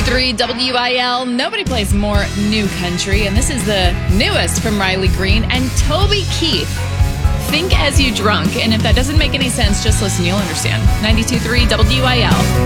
92.3 WIL. Nobody plays more new country, and this is the newest from Riley Green and Toby Keith. Think as you drunk, and if that doesn't make any sense, just listen, you'll understand. 92.3 WIL.